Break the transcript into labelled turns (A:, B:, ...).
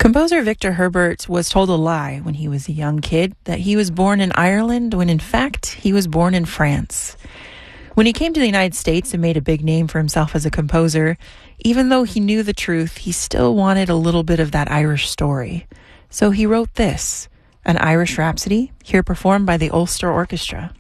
A: Composer Victor Herbert was told a lie when he was a young kid, that he was born in Ireland when in fact he was born in France. When he came to the United States and made a big name for himself as a composer, even though he knew the truth, he still wanted a little bit of that Irish story. So he wrote this, an Irish Rhapsody, here performed by the Ulster Orchestra.